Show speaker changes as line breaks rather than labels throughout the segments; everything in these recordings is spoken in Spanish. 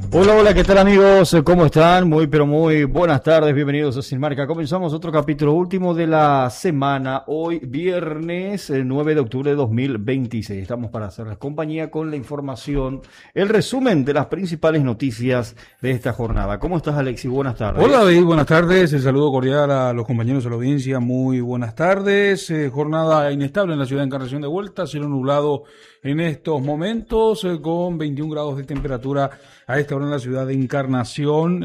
Hola, hola, ¿qué tal amigos? ¿Cómo están? Muy, pero muy buenas tardes, bienvenidos a Sin Marca. Comenzamos otro capítulo último de la semana, hoy viernes 9 de octubre de 2026. Estamos para hacerles compañía con la información, el resumen de las principales noticias de esta jornada. ¿Cómo estás, Alexis? Buenas tardes.
Hola David, buenas tardes, el saludo cordial a los compañeros de la audiencia, muy buenas tardes. Jornada inestable en la ciudad de Encarnación de Vuelta, cielo nublado en estos momentos, con 21 grados de temperatura a esta hora en la ciudad de Encarnación.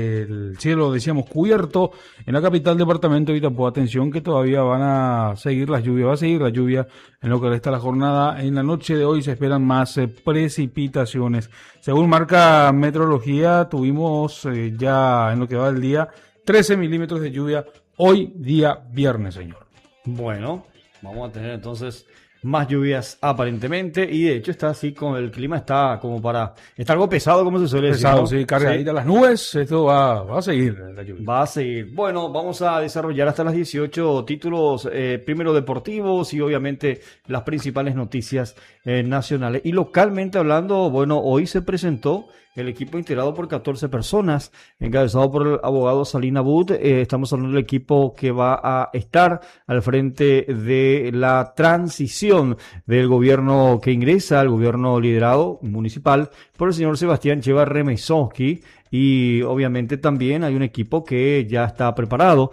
El cielo, decíamos, cubierto en la capital departamento de Itapúa. Atención que todavía van a seguir las lluvias, va a seguir la lluvia en lo que resta la jornada. En la noche de hoy se esperan más precipitaciones. Según marca meteorología, tuvimos ya en lo que va del día 13 milímetros de lluvia hoy día viernes, señor.
Bueno, vamos a tener entonces más lluvias aparentemente, y de hecho está así, con el clima está como para, está algo pesado, como se suele decir,
Pesado,
¿no?
sí, cargadita
Sí.
las nubes, esto va a seguir la lluvia.
Va a seguir. Bueno, vamos a desarrollar hasta las 18 títulos, primero deportivos y obviamente las principales noticias nacionales. Y localmente hablando, bueno, hoy se presentó el equipo integrado por 14 personas, encabezado por el abogado Salina Bud. Estamos hablando del equipo que va a estar al frente de la transición del gobierno que ingresa, al gobierno liderado municipal por el señor Sebastián Cheva Remesowski. Y obviamente también hay un equipo que ya está preparado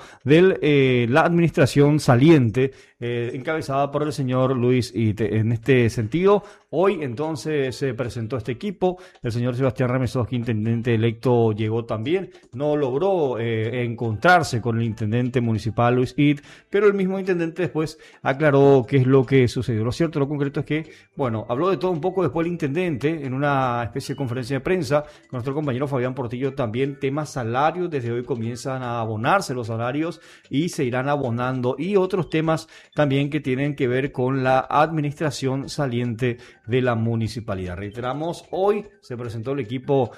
de la administración saliente, encabezada por el señor Luis Ite. En este sentido, hoy entonces se presentó este equipo. El señor Sebastián Remesowski, intendente electo, llegó también. No logró encontrarse con el intendente municipal Luis Ite, pero el mismo intendente después aclaró qué es lo que sucedió. Lo cierto, lo concreto es que, bueno, habló de todo un poco después el intendente en una especie de conferencia de prensa con nuestro compañero Fabián Portillo. También temas salarios, desde hoy comienzan a abonarse los salarios y se irán abonando, y otros temas también que tienen que ver con la administración saliente de la municipalidad. Reiteramos, hoy se presentó el equipo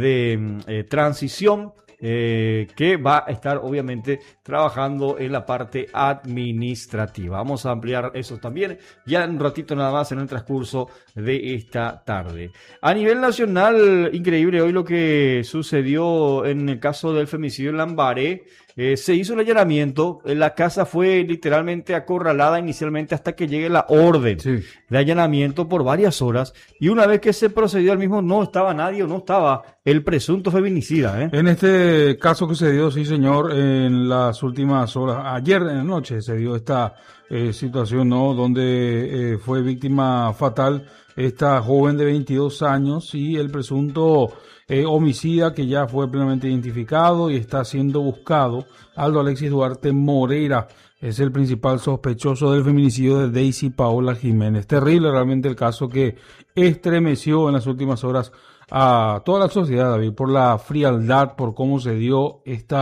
de transición, que va a estar obviamente trabajando en la parte administrativa. Vamos a ampliar eso también ya en un ratito nada más en el transcurso de esta tarde. A nivel nacional, increíble hoy lo que sucedió en el caso del femicidio en Lambaré. Se hizo el allanamiento, la casa fue literalmente acorralada inicialmente hasta que llegue la orden de allanamiento por varias horas, y una vez que se procedió al mismo no estaba nadie, o no estaba el presunto feminicida.
En este caso que se dio, sí señor, en las últimas horas, ayer en la noche se dio esta situación, ¿no? Donde fue víctima fatal esta joven de 22 años y el presunto homicida, que ya fue plenamente identificado y está siendo buscado. Aldo Alexis Duarte Moreira es el principal sospechoso del feminicidio de Daisy Paola Jiménez. Terrible realmente el caso, que estremeció en las últimas horas a toda la sociedad, David, por la frialdad, por cómo se dio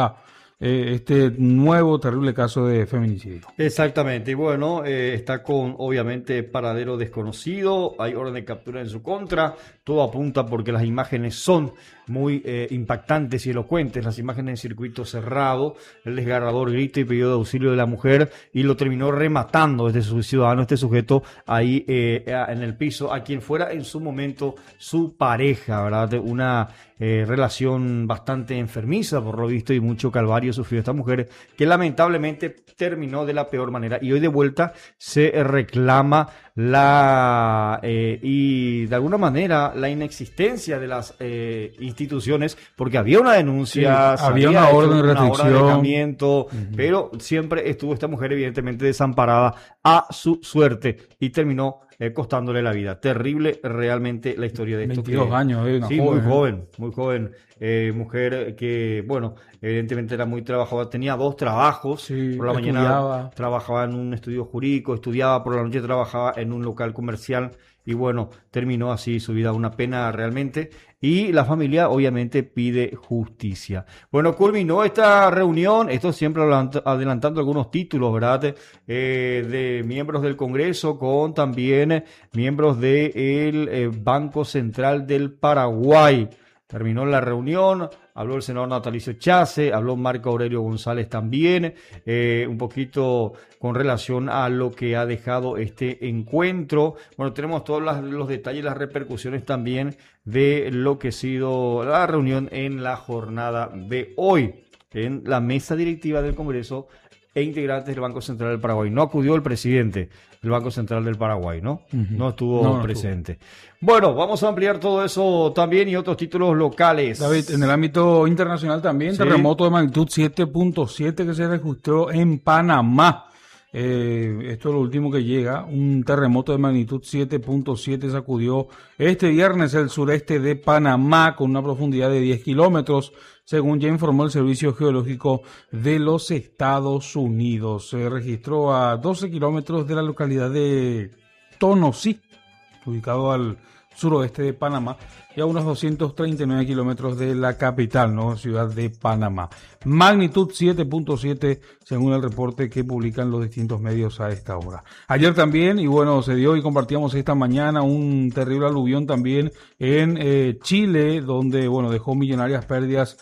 este nuevo terrible caso de feminicidio.
Exactamente, y bueno, está con obviamente paradero desconocido, hay orden de captura en su contra, todo apunta porque las imágenes son muy impactantes y elocuentes, las imágenes en circuito cerrado, el desgarrador grito y pedido de auxilio de la mujer, y lo terminó rematando este ciudadano, este sujeto ahí en el piso, a quien fuera en su momento su pareja, ¿verdad? Una relación bastante enfermiza por lo visto, y mucho calvario sufrió esta mujer, que lamentablemente terminó de la peor manera, y hoy de vuelta se reclama y de alguna manera la inexistencia de las instituciones, porque había una denuncia,
sí, había una orden de restricción,
pero siempre estuvo esta mujer evidentemente desamparada a su suerte, y terminó costándole la vida. Terrible realmente la historia de esto.
22 años,
sí,
joven,
muy joven. Mujer que, bueno, evidentemente era muy trabajadora, tenía 2 trabajos.
Sí,
por la mañana trabajaba en un estudio jurídico, estudiaba, por la noche trabajaba en un local comercial, y bueno, terminó así su vida. Una pena realmente, y la familia obviamente pide justicia. Bueno, culminó esta reunión, esto siempre adelantando algunos títulos, ¿verdad? De miembros del Congreso con también miembros del Banco Central del Paraguay. terminó la reunión, habló el senador Natalicio Chase, habló Marco Aurelio González también, un poquito con relación a lo que ha dejado este encuentro. Bueno, tenemos todos los detalles, las repercusiones también de lo que ha sido la reunión en la jornada de hoy, en la mesa directiva del Congreso e integrantes del Banco Central del Paraguay. No acudió el presidente del Banco Central del Paraguay, ¿no? No estuvo presente. Bueno, vamos a ampliar todo eso también y otros títulos locales.
David, en el ámbito internacional también, terremoto de magnitud 7.7 que se registró en Panamá. Esto es lo último que llega. Un terremoto de magnitud 7.7 sacudió este viernes el sureste de Panamá con una profundidad de 10 kilómetros, según ya informó el Servicio Geológico de los Estados Unidos. Se registró a 12 kilómetros de la localidad de Tonosí, ubicado al suroeste de Panamá, y a unos 239 kilómetros de la capital, ¿no? Ciudad de Panamá. Magnitud 7.7 según el reporte que publican los distintos medios a esta hora. Ayer también, y bueno, se dio y compartíamos esta mañana un terrible aluvión también en Chile, donde, bueno, dejó millonarias pérdidas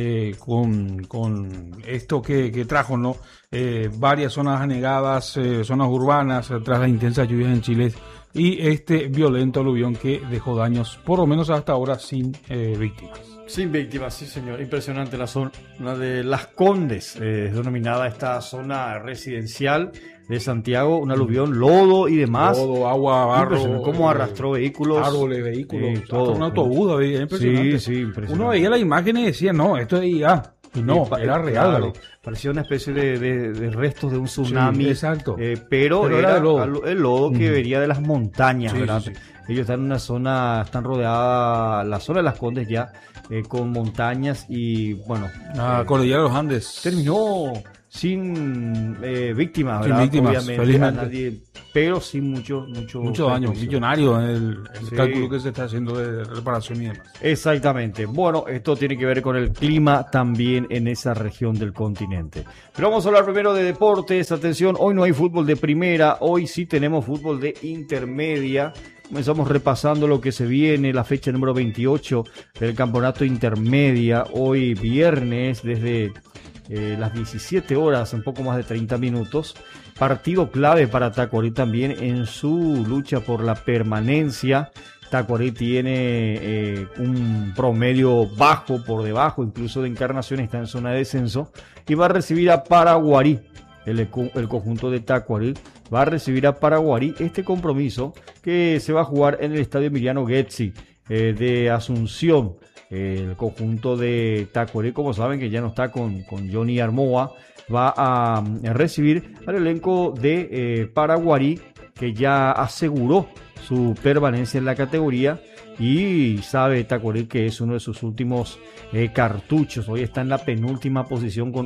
con esto que trajo, ¿no? Varias zonas anegadas, zonas urbanas, tras las intensas lluvias en Chile, y este violento aluvión que dejó daños, por lo menos hasta ahora, sin víctimas.
Sin víctimas, sí señor. Impresionante la zona de Las Condes, denominada esta zona residencial de Santiago, un aluvión, lodo y demás.
Lodo, agua, barro.
Cómo arrastró vehículos.
Árboles, vehículos,
todo.
Un autobús, impresionante.
Sí, impresionante.
Uno veía la imagen y decía, no, esto es IA. Y no, era real.
Claro, parecía una especie de restos de un tsunami.
Sí, exacto.
Pero era
el
lodo que venía de las montañas, ¿verdad?
Sí.
Ellos están en una zona, están rodeadas, la zona de Las Condes ya, con montañas y, bueno.
Cordillera de los Andes.
Terminó sin víctimas, ¿verdad?
Sin víctimas,
obviamente,
felizmente.
nadie, pero sin mucho
daño, millonario el cálculo que se está haciendo de reparación y demás.
Exactamente. Bueno, esto tiene que ver con el clima también en esa región del continente. Pero vamos a hablar primero de deportes. Atención, hoy no hay fútbol de primera, hoy sí tenemos fútbol de intermedia. Comenzamos repasando lo que se viene, la fecha número 28 del campeonato intermedia, hoy viernes desde las 17 horas, un poco más de 30 minutos. Partido clave para Tacuarí también en su lucha por la permanencia. Tacuarí tiene un promedio bajo, por debajo incluso de Encarnación, está en zona de descenso y va a recibir a Paraguarí. El conjunto de Tacuarí va a recibir a Paraguarí, este compromiso que se va a jugar en el estadio Emiliano Getzi de Asunción. El conjunto de Tacuarí, como saben que ya no está con Johnny Armoa, va a recibir al elenco de Paraguarí, que ya aseguró su permanencia en la categoría, y sabe Tacuarí que es uno de sus últimos cartuchos. Hoy está en la penúltima posición con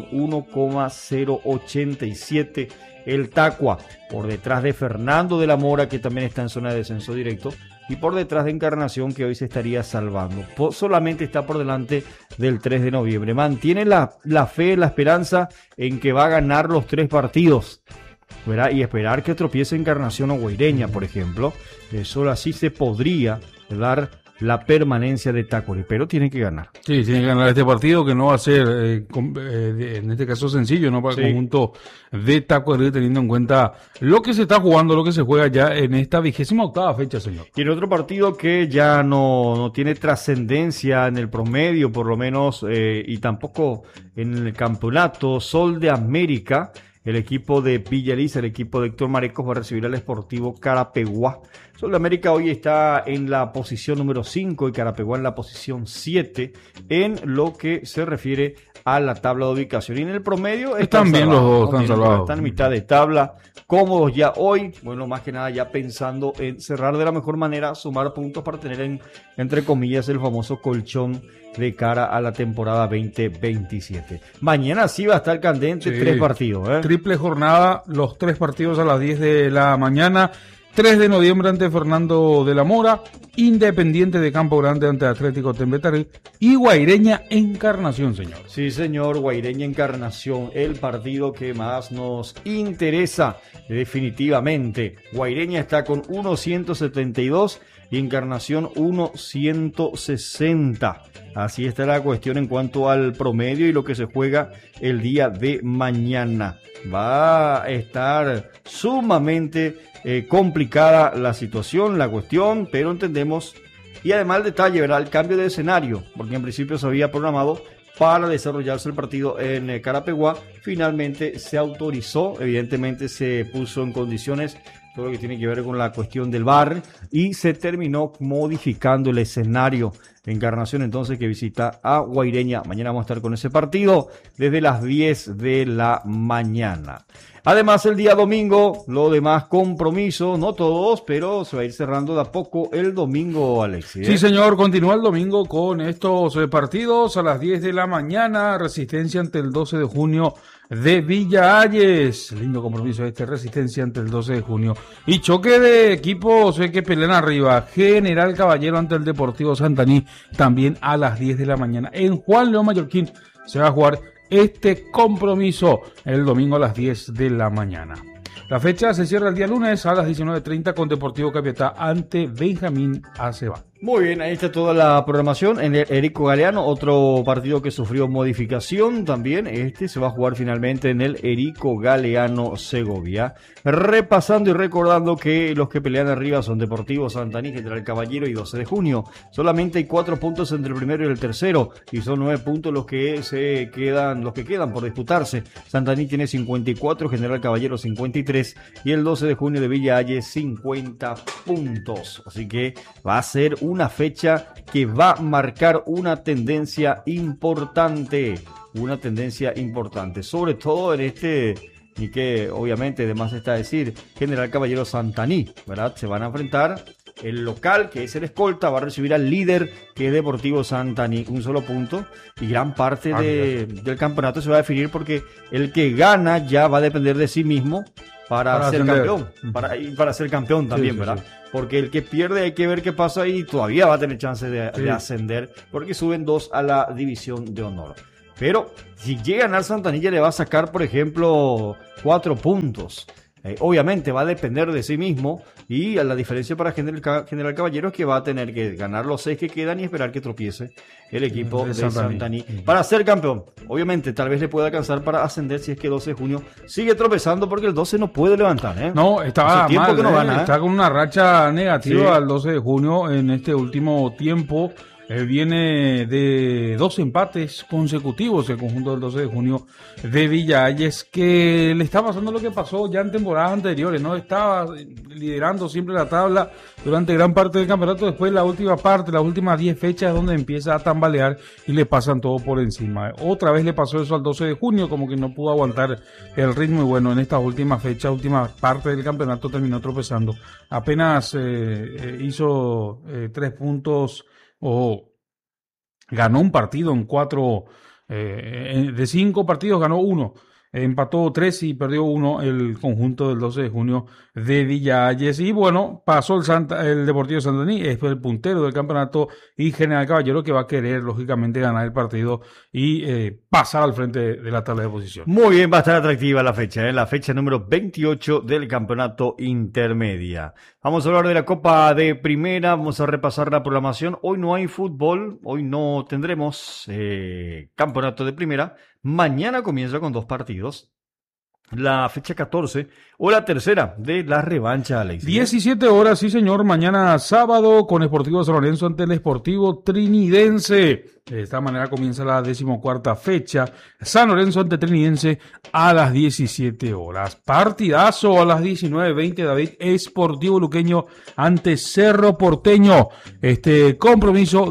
1,087 el Tacua, por detrás de Fernando de la Mora, que también está en zona de descenso directo, y por detrás de Encarnación, que hoy se estaría salvando. Solamente está por delante del 3 de noviembre. Mantiene la fe, la esperanza en que va a ganar los 3 partidos, ¿verdad? Y esperar que tropiece Encarnación o Guaireña, por ejemplo. Solo así se podría dar la permanencia de Tacuarí, pero tiene que ganar.
Sí, tiene que ganar este partido, que no va a ser, en este caso, sencillo, ¿no? Para el conjunto de Tacuarí, teniendo en cuenta lo que se está jugando, lo que se juega ya en esta 28ª fecha, señor.
Y en otro partido que ya no tiene trascendencia en el promedio, por lo menos, y tampoco en el campeonato, Sol de América, el equipo de Villa Elisa, el equipo de Héctor Marecos, va a recibir al Sportivo Carapeguá. Sol de América hoy está en la posición número 5 y Carapeguá en la posición 7 en lo que se refiere a la tabla de ubicación. Y en el promedio
están bien los dos, están salvados.
Están en mitad de tabla, cómodos ya hoy. Bueno, más que nada ya pensando en cerrar de la mejor manera, sumar puntos para tener entre comillas el famoso colchón de cara a la temporada 2027. Mañana sí va a estar candente, 3 partidos.
Triple jornada, los 3 partidos a las 10 de la mañana. 3 de noviembre ante Fernando de la Mora, Independiente de Campo Grande ante Atlético Tembetarí y Guaireña Encarnación, señor.
Sí, señor, Guaireña Encarnación, el partido que más nos interesa definitivamente. Guaireña está con 1,172 y Encarnación 1.160. Así está la cuestión en cuanto al promedio y lo que se juega el día de mañana. Va a estar sumamente complicada la situación, la cuestión, pero entendemos. Y además el detalle, ¿verdad? El cambio de escenario, porque en principio se había programado para desarrollarse el partido en Carapeguá. Finalmente se autorizó, evidentemente se puso en condiciones todo lo que tiene que ver con la cuestión del VAR y se terminó modificando el escenario. Encarnación entonces que visita a Guaireña. Mañana vamos a estar con ese partido desde las 10 de la mañana. Además, el día domingo, lo demás compromiso, no todos, pero se va a ir cerrando de a poco el domingo, Alexis.
Sí, señor, continúa el domingo con estos partidos a las 10 de la mañana. Resistencia ante el 12 de junio de Villa Hayes. Lindo compromiso Resistencia ante el 12 de junio. Y choque de equipos que pelean arriba. General Caballero ante el Deportivo Santaní, también a las 10 de la mañana. En Juan León Mallorquín se va a jugar este compromiso el domingo a las 10 de la mañana. La fecha se cierra el día lunes a las 19:30 con Deportivo Capiatá ante Benjamín Aceba.
Muy bien, ahí está toda la programación. En el Erico Galeano, otro partido que sufrió modificación también. Este se va a jugar finalmente en el Erico Galeano Segovia. Repasando y recordando que los que pelean arriba son Deportivo Santaní, General Caballero y 12 de junio. Solamente hay 4 puntos entre el primero y el tercero y son 9 puntos los que quedan por disputarse. Santaní tiene 54, General Caballero 53 y el 12 de junio de Villa Hayes 50 puntos. Así que va a ser una fecha que va a marcar una tendencia importante, sobre todo en y que obviamente además está decir, General Caballero Santaní, ¿verdad? Se van a enfrentar, el local, que es el escolta, va a recibir al líder, que es Deportivo Santaní, un solo punto, y gran parte del campeonato se va a definir porque el que gana ya va a depender de sí mismo para ser campeón, para ser campeón también, sí, ¿verdad? Sí. Porque el que pierde hay que ver qué pasa y todavía va a tener chance de ascender, porque suben 2 a la división de honor. Pero si llega a ganar Santanilla le va a sacar, por ejemplo, 4 puntos. Obviamente va a depender de sí mismo y a la diferencia para General Caballero es que va a tener que ganar los 6 que quedan y esperar que tropiece el equipo de Santaní para ser campeón. Obviamente tal vez le pueda alcanzar para ascender si es que 12 de junio sigue tropezando porque el 12 no puede levantar.
No, estaba mal, que no gana, está con una racha negativa al 12 de junio en este último tiempo. Viene de 2 empates consecutivos el conjunto del 12 de junio de Villa Hayes, que le está pasando lo que pasó ya en temporadas anteriores, ¿no? Estaba liderando siempre la tabla durante gran parte del campeonato, después la última parte, las últimas 10 fechas donde empieza a tambalear y le pasan todo por encima. Otra vez le pasó eso al 12 de junio, como que no pudo aguantar el ritmo y bueno, en estas últimas fechas, última parte del campeonato terminó tropezando. Apenas hizo 3 puntos o ganó un partido en 4, de 5 partidos ganó 1, empató 3 y perdió 1 el conjunto del 12 de junio de Villa Hayes. Y bueno, pasó el Deportivo Santaní, es el puntero del campeonato, y General Caballero que va a querer lógicamente ganar el partido y pasar al frente de la tabla de posición.
Muy bien, va a estar atractiva la fecha, la fecha número 28 del campeonato intermedia. Vamos a hablar de la Copa de Primera, vamos a repasar la programación. Hoy no hay fútbol, hoy no tendremos campeonato de Primera. Mañana comienza con 2 partidos. La fecha 14 o la tercera de la revancha, Alex.
17 horas, sí señor, mañana sábado con Sportivo San Lorenzo ante el Sportivo Trinidense. De esta manera comienza la 14ª fecha. San Lorenzo ante Trinidense a las 17 horas. Partidazo a las 19:20, David, Sportivo Luqueño ante Cerro Porteño. Este compromiso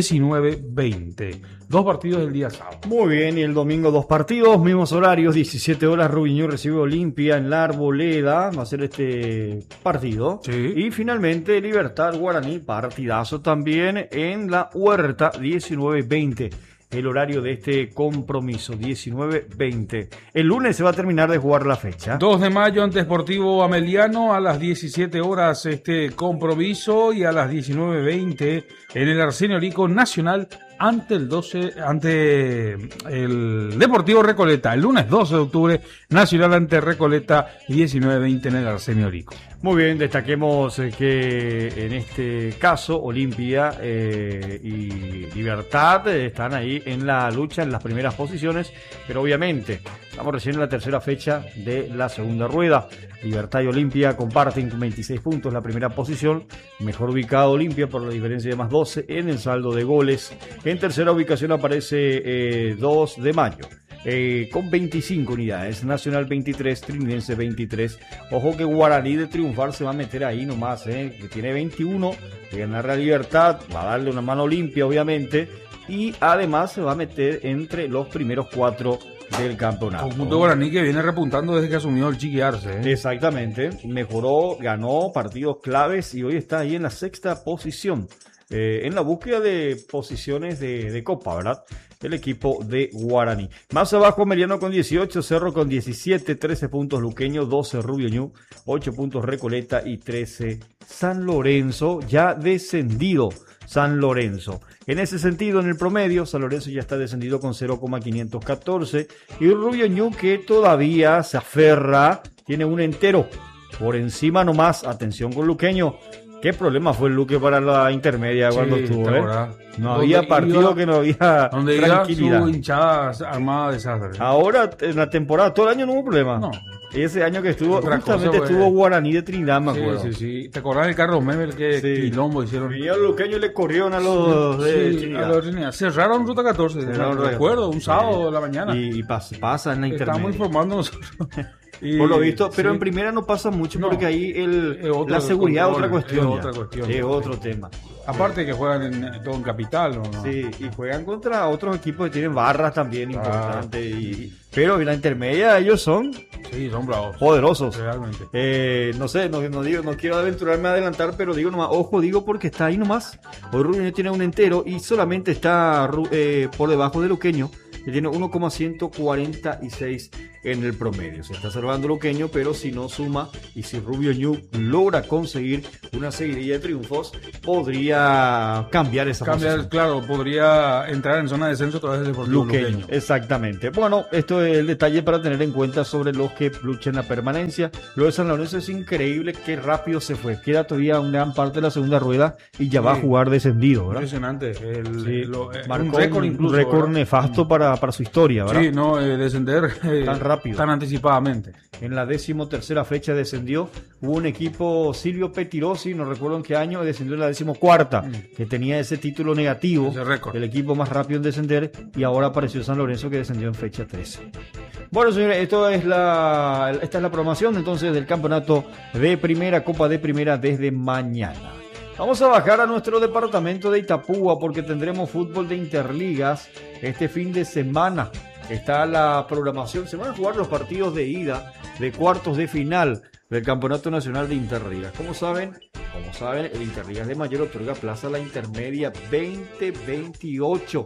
19:20. 2 partidos el día sábado.
Muy bien, y el domingo 2 partidos, mismos horarios, 17 horas, Rubiño recibe Olimpia en la Arboleda, va a ser este partido.
Sí.
Y finalmente Libertad Guaraní, partidazo también en la Huerta, 19:20. el horario de este compromiso, 19:20. El lunes se va a terminar de jugar la fecha.
2 de mayo ante Sportivo Ameliano a las 17 horas este compromiso, y a las 19:20 en el Arsenio Rico Nacional ante el Deportivo Recoleta. El lunes 12 de octubre, Nacional ante Recoleta, 19:20 en el Arsenio Rico.
Muy bien, destaquemos que en este caso Olimpia y Libertad están ahí en la lucha en las primeras posiciones, pero obviamente estamos recién en la tercera fecha de la segunda rueda. Libertad y Olimpia comparten 26 puntos la primera posición, mejor ubicado Olimpia por la diferencia de más 12 en el saldo de goles. En tercera ubicación aparece 2 de mayo. Con 25 unidades, Nacional 23, Trinense 23. Ojo que Guaraní de triunfar se va a meter ahí nomás, que tiene 21, de ganar la Libertad, va a darle una mano Olimpia obviamente, y además se va a meter entre los primeros 4 del campeonato.
Conjunto Guaraní que viene repuntando desde que asumió el Chiqui Arce.
Exactamente, mejoró, ganó partidos claves y hoy está ahí en la sexta posición. En la búsqueda de posiciones de Copa, ¿verdad? El equipo de Guaraní. Más abajo, Meriano con 18, Cerro con 17, 13 puntos Luqueño, 12 Rubio Ñu, 8 puntos Recoleta y 13 San Lorenzo, ya descendido San Lorenzo. En ese sentido, en el promedio, San Lorenzo ya está descendido con 0,514 y Rubio Ñu, que todavía se aferra, tiene un entero por encima nomás. Atención con Luqueño. ¿Qué problema fue el Luque para la intermedia cuando estuvo? No había partido que no había
donde
tranquilidad.
Su hinchada armada de desastre.
Ahora, en la temporada, todo el año no hubo problema.
No.
Ese año que estuvo,
Otra
justamente
cosa,
estuvo Guaraní de Trinidad, me acuerdo.
Sí. ¿Te acordás del Carlos Memel que quilombo hicieron?
Y a los luqueños le corrieron a los de Trinidad.
A los de Trinidad. Cerraron Ruta 14, recuerdo, un sábado de la mañana.
Y pasa en la intermedia.
Estamos informando nosotros.
Por lo visto, pero en primera no pasa mucho porque ahí la seguridad es otra cuestión. Es otro tema.
Aparte que juegan todo en capital, ¿no?
Sí, y juegan contra otros equipos que tienen barras también importantes. Pero en la intermedia ellos son
bravos,
poderosos.
Realmente.
No sé, no quiero aventurarme a adelantar, pero digo nomás, digo porque está ahí nomás. Hoy Rubio tiene un entero y solamente está por debajo de Luqueño, que tiene 1,146 en el promedio. Se está salvando Luqueño, pero si no suma y si Rubio Ñu logra conseguir una seguidilla de triunfos, podría cambiar esa posición.
Claro, podría entrar en zona de descenso a través del Deportivo Luqueño.
Exactamente. Bueno, esto es el detalle para tener en cuenta sobre los que luchan la permanencia. Lo de San Lorenzo es increíble, qué rápido se fue. Queda todavía una gran parte de la segunda rueda y ya va a jugar descendido, ¿verdad?
Impresionante.
Marcó un récord nefasto para su historia, ¿verdad?
Sí, no, descender
tan rápido,
tan anticipadamente.
En la 13ª fecha descendió. Hubo un equipo, Silvio Petirosi, no recuerdo en qué año, descendió en la 14ª, que tenía ese título negativo,
ese récord,
el equipo más rápido en descender, y ahora apareció San Lorenzo, que descendió en fecha 13. Bueno, señores, esta es la programación entonces del campeonato de primera, Copa de Primera, desde mañana. Vamos a bajar a nuestro departamento de Itapúa porque tendremos fútbol de Interligas este fin de semana. Está la programación, se van a jugar los partidos de ida de cuartos de final del Campeonato Nacional de Interligas. Como saben, el Interligas de Mayor otorga plaza a la Intermedia 2028.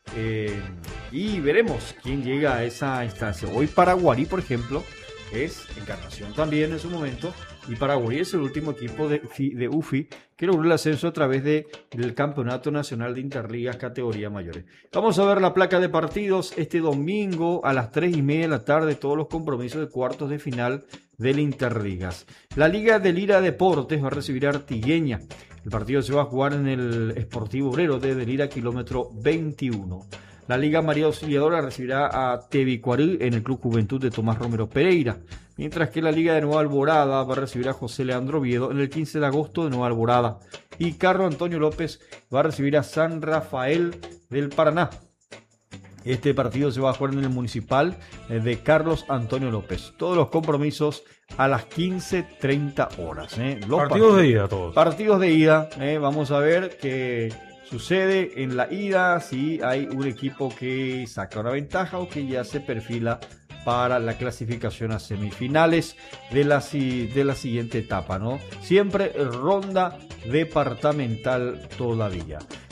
Y veremos quién llega a esa instancia. Hoy Paraguarí, por ejemplo, es Encarnación también en su momento, y Paraguarí es el último equipo de UFI que logró el ascenso a través del Campeonato Nacional de Interligas categoría mayores. Vamos a ver la placa de partidos este domingo a las 3:30 de la tarde, todos los compromisos de cuartos de final del Interligas. La Liga de Lira Deportes va a recibir a Artigueña. El partido se va a jugar en el Sportivo Obrero de Lira, kilómetro 21. La Liga María Auxiliadora recibirá a Tebicuarí en el Club Juventud de Tomás Romero Pereira, mientras que la Liga de Nueva Alborada va a recibir a José Leandro Oviedo en el 15 de agosto de Nueva Alborada, y Carlos Antonio López va a recibir a San Rafael del Paraná. Este partido se va a jugar en el Municipal de Carlos Antonio López. Todos los compromisos a las 15:30 horas.
Partidos de ida todos.
Partidos de ida. Vamos a ver qué sucede en la ida, si hay un equipo que saca una ventaja o que ya se perfila para la clasificación a semifinales de la siguiente etapa, ¿no? Siempre ronda departamental todavía.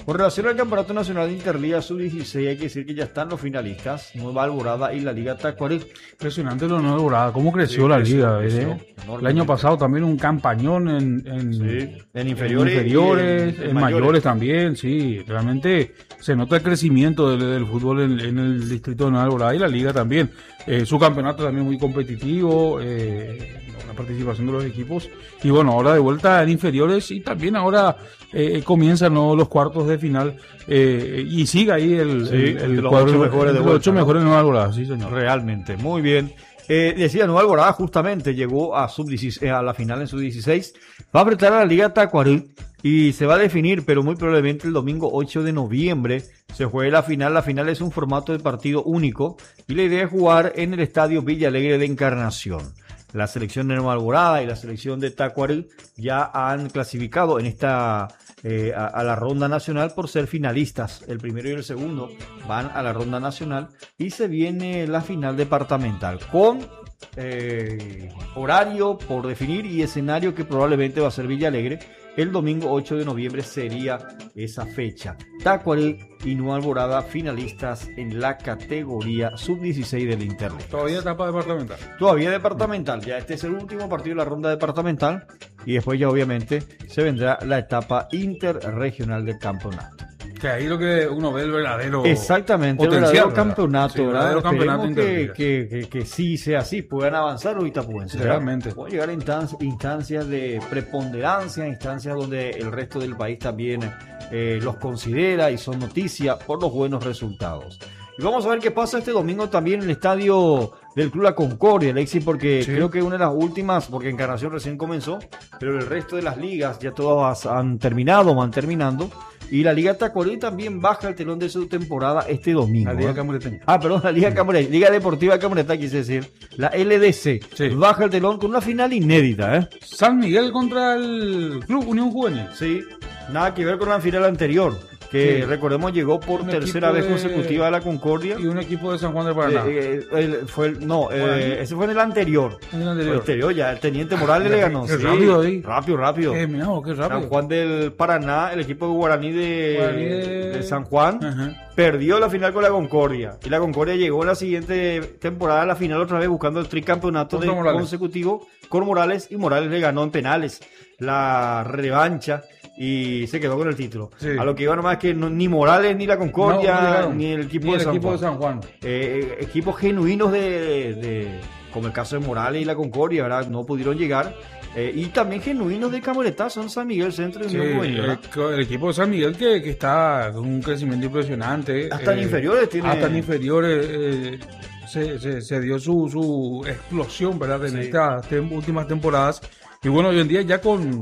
Con relación al Campeonato Nacional de Interliga Sub-16, hay que decir que ya están los finalistas, Nueva Alborada y la Liga Tacuarí.
Impresionante lo de Nueva Alborada, cómo creció la liga. El año pasado también un campañón en inferiores, en mayores también, sí. Realmente se nota el crecimiento del fútbol en el distrito de Nueva Alborada y la liga también. Su campeonato también muy competitivo, una participación de los equipos. Y bueno, ahora de vuelta en inferiores y también ahora comienzan los cuartos de final y sigue ahí el cuadro de los 8 mejores de Nueva Alborada, sí señor.
Realmente, muy bien. Decía Nueva Alborada justamente llegó a a la final en sub-16, va a apretar a la Liga Tacuarí y se va a definir, pero muy probablemente el domingo 8 de noviembre se juegue la final. La final es un formato de partido único y la idea es jugar en el Estadio Villa Alegre de Encarnación. La selección de Nueva Alborada y la selección de Tacuarí ya han clasificado en esta a la ronda nacional por ser finalistas. El primero y el segundo van a la ronda nacional y se viene la final departamental con horario por definir y escenario que probablemente va a ser Villa Alegre. El domingo 8 de noviembre sería esa fecha. Tacuarí y Nueva Alborada finalistas en la categoría sub-16 del Internet.
Todavía etapa departamental.
Todavía departamental. Ya este es el último partido de la ronda departamental y después ya obviamente se vendrá la etapa interregional del campeonato.
Que ahí lo que uno ve el verdadero
exactamente potencial, el verdadero campeonato,
sí, el verdadero campeonato
que sí sea así, puedan avanzar o Itapuense.
Realmente.
Pueden llegar a instancias de preponderancia, instancias donde el resto del país también los considera y son noticia por los buenos resultados. Y vamos a ver qué pasa este domingo también en el estadio del Club La Concordia, Alexis, porque sí, creo que una de las últimas, porque Encarnación recién comenzó, pero el resto de las ligas ya todas han terminado, van terminando. Y la Liga Tacuarí también baja el telón de su temporada este domingo.
La Liga Camureteña.
Perdón, la Liga Camureteña. Liga Deportiva Camuretá, quise decir. La LDC. Sí. Baja el telón con una final inédita,
San Miguel contra el Club Unión Juvenil.
Sí, nada que ver con la final anterior. Que sí, recordemos llegó por tercera vez consecutiva a la Concordia.
Y un equipo de San Juan de Paraná.
Ese fue en el anterior.
En el anterior.
Ya el Teniente Morales le ganó.
Qué rápido ahí.
Rápido.
Qué rápido.
San Juan del Paraná, el equipo de Guaraní de San Juan, perdió la final con la Concordia. Y la Concordia llegó en la siguiente temporada a la final otra vez buscando el tricampeonato consecutivo con Morales. Y Morales le ganó en penales la revancha. Y se quedó con el título. Sí. A lo que iba nomás que ni Morales, ni la Concordia, ni el equipo de San Juan. Equipos genuinos como el caso de Morales y la Concordia, ¿verdad? No pudieron llegar. Y también genuinos de Camuretá, son San Miguel Centro y Unión Juvenil.
El equipo de San Miguel que está con un crecimiento impresionante.
Hasta en inferiores tiene.
Hasta en inferiores se dio su explosión, ¿verdad? En estas últimas temporadas. Y bueno, hoy en día ya con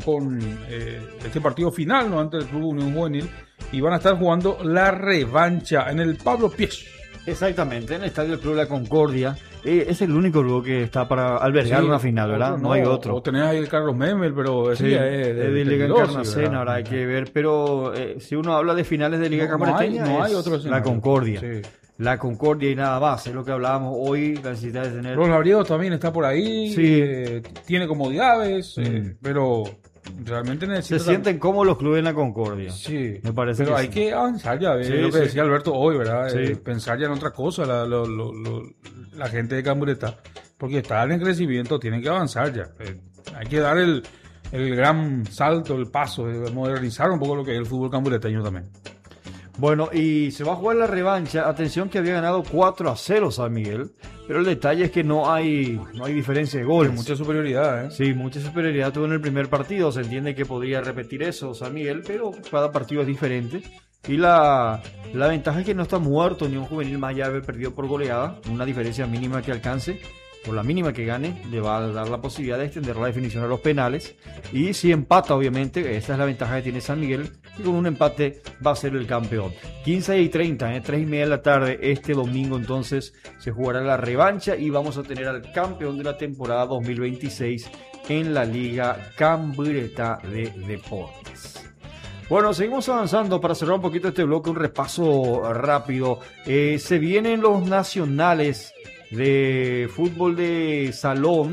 este partido final, ¿no? Ante el Club Unión Juvenil, y van a estar jugando la revancha en el Pablo Piech.
Exactamente, en el Estadio del Club La Concordia. Es el único lugar que está para albergar una final, ¿verdad? No hay otro.
O tenés ahí el Carlos Memel, pero
ese ya es de Liga Encarnación, ahora hay que ver. Pero si uno habla de finales de Liga Camureteña,
no hay otro
La Concordia. Sí. La Concordia y nada más, es lo que hablábamos hoy, la necesidad de tener...
Los Labriegos también está por ahí,
sí.
Tiene comodidades, pero realmente necesita...
Se sienten cómodos los clubes en la Concordia.
Sí,
me parece
pero hay que avanzar ya, lo que decía Alberto hoy, ¿verdad?
Sí.
Pensar ya en otra cosa, la gente de Camuretá, porque están en crecimiento, tienen que avanzar ya. Hay que dar el gran salto, el paso, de modernizar un poco lo que es el fútbol camureteño también.
Bueno, y se va a jugar la revancha. Atención que había ganado 4-0 San Miguel, pero el detalle es que no hay diferencia de goles.
Mucha superioridad,
Sí, mucha superioridad tuvo en el primer partido. Se entiende que podría repetir eso San Miguel, pero cada partido es diferente. Y la ventaja es que no está muerto Unión Juvenil, más allá de haber perdido por goleada. Una diferencia mínima que alcance, por la mínima que gane, le va a dar la posibilidad de extender la definición a los penales. Y si empata, obviamente, esa es la ventaja que tiene San Miguel, y con un empate va a ser el campeón. 15:30, 3:30 de la tarde, este domingo entonces se jugará la revancha y vamos a tener al campeón de la temporada 2026 en la Liga Camuretá de Deportes. Bueno, seguimos avanzando para cerrar un poquito este bloque, un repaso rápido. Se vienen los nacionales de fútbol de salón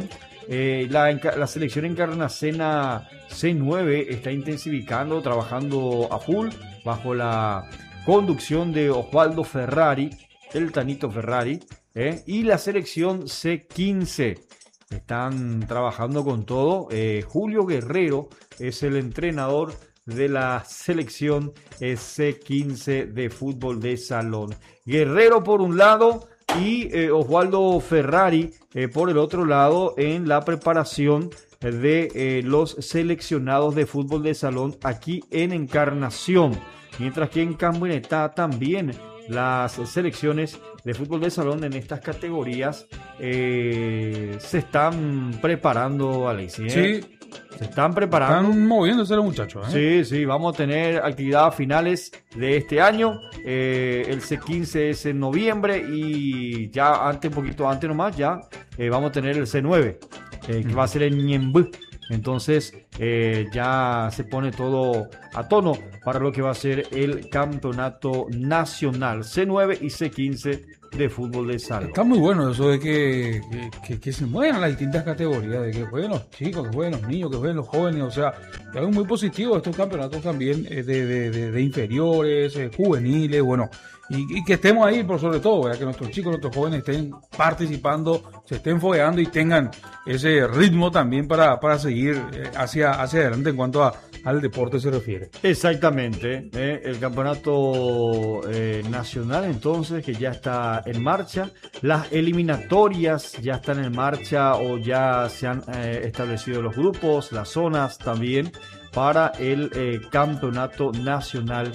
La selección encarnacena C9 está intensificando, trabajando a full bajo la conducción de Osvaldo Ferrari, el Tanito Ferrari, y la selección C15. Están trabajando con todo. Julio Guerrero es el entrenador de la selección C15 de fútbol de salón. Guerrero por un lado y Osvaldo Ferrari por el otro lado en la preparación de los seleccionados de fútbol de salón aquí en Encarnación. Mientras que en Cambuinetá también las selecciones de fútbol de salón en estas categorías se están preparando, Alexis.
Sí.
Se están preparando.
Están moviéndose los muchachos.
Sí, vamos a tener actividades finales de este año. El C15 es en noviembre y ya un poquito antes nomás, ya vamos a tener el C9, que va a ser en Ñemby. Entonces ya se pone todo a tono para lo que va a ser el campeonato nacional C9 y C15 de fútbol de salón.
Está muy bueno eso de que se muevan las distintas categorías, de que jueguen los chicos, que jueguen los niños, que jueguen los jóvenes, o sea, es algo muy positivo estos campeonatos también de inferiores, juveniles, bueno, y que estemos ahí por sobre todo, ¿verdad? Que nuestros chicos, nuestros jóvenes estén participando, se estén fogueando y tengan ese ritmo también para seguir hacia adelante en cuanto al deporte se refiere.
Exactamente, el campeonato nacional entonces que ya está en marcha, las eliminatorias ya están en marcha o ya se han establecido los grupos, las zonas también para el campeonato nacional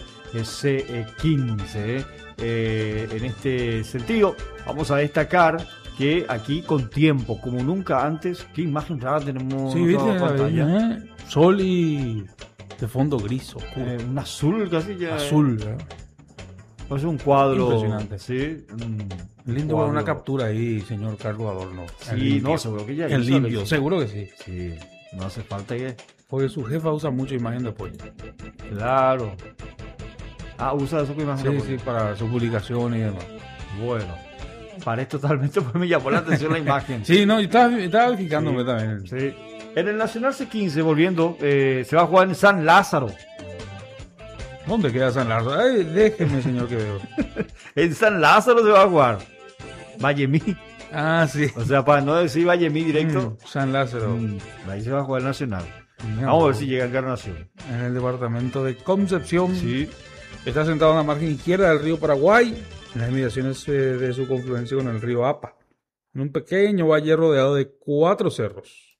C15. En este sentido, vamos a destacar que aquí con tiempo, como nunca antes, qué imagen rara tenemos
sí,
en la pantalla.
Sol y de fondo gris oscuro.
Un azul casi ya.
Azul, ¿verdad?
Es un cuadro
impresionante.
Sí,
lindo para una captura ahí, señor Carlos Adorno.
Sí, no, seguro que ya
el
hizo,
limpio,
Alex.
seguro que sí.
Sí, no hace falta que.
Porque su jefa usa mucho imagen de apoyo.
Claro. Usa eso con imagen de
Sí,
apoyo.
sí, para sus publicaciones y demás.
Bueno, paré totalmente porque me llamó la atención la imagen.
Sí, no, yo estaba fijándome
Sí,
también.
Sí. En el Nacional C15, volviendo, se va a jugar en San Lázaro.
¿Dónde queda San Lázaro? Ay, déjeme, señor, que veo.
En San Lázaro se va a jugar. Vallemí.
Ah, sí.
O sea, para no decir Vallemí directo,
San Lázaro.
ahí se va a jugar el Nacional.
No,
Vamos a ver si llega a Encarnación.
En el departamento de Concepción.
Sí.
Está sentado en la margen izquierda del río Paraguay, en las inmediaciones de su confluencia con el río Apa, en un pequeño valle rodeado de 4 cerros.